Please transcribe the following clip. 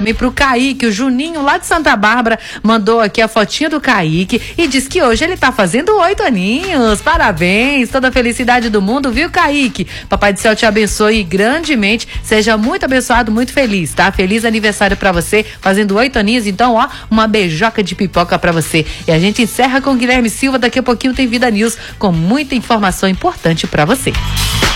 também pro Kaique, o Juninho lá de Santa Bárbara mandou aqui a fotinha do Kaique e diz que hoje ele tá fazendo 8 aninhos. Parabéns, toda a felicidade do mundo, viu, Kaique? Papai do Céu te abençoe grandemente, seja muito abençoado, muito feliz, tá? Feliz aniversário pra você, fazendo 8 aninhos, então, ó, uma beijoca de pipoca pra você. E a gente encerra com Guilherme Silva, daqui a pouquinho tem Vida News com muita informação importante pra você.